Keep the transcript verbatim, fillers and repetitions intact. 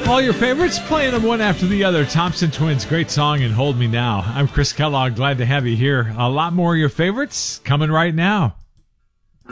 All your favorites, playing them one after the other. Thompson Twins, great song, and Hold Me Now. I'm Chris Kellogg, glad to have you here. A lot more of your favorites coming right now.